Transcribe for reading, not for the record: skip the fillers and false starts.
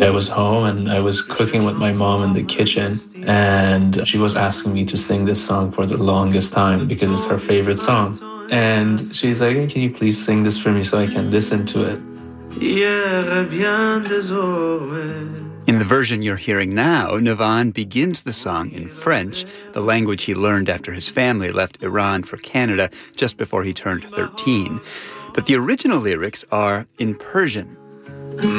I was home and I was cooking with my mom in the kitchen, and she was asking me to sing this song for the longest time because it's her favorite song. And she's like, hey, can you please sing this for me so I can listen to it? In the version you're hearing now, Navan begins the song in French, the language he learned after his family left Iran for Canada just before he turned 13. But the original lyrics are in Persian.